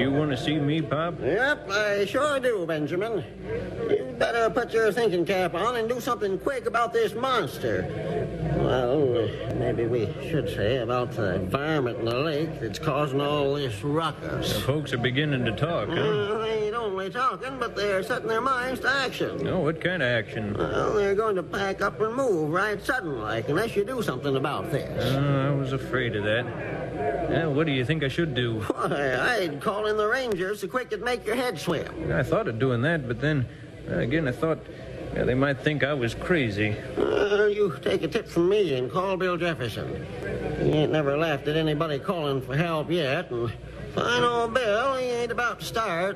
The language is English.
you want to see me, Pop? Yep, I sure do, Benjamin. You'd better put your thinking cap on and do something quick about this monster. Well, maybe we should say about the environment in the lake that's causing all this ruckus. The folks are beginning to talk, huh? They ain't only talking, but they're setting their minds to action. Oh, what kind of action? Well, they're going to pack up and move right sudden like, unless you do something about this. I was afraid of that. What do you think I should do? Why, I'd call in the Rangers so quick it'd make your head swim. I thought of doing that, but then, again, I thought they might think I was crazy. You take a tip from me and call Bill Jefferson. He ain't never laughed at anybody calling for help yet, and fine old Bill, he ain't about to start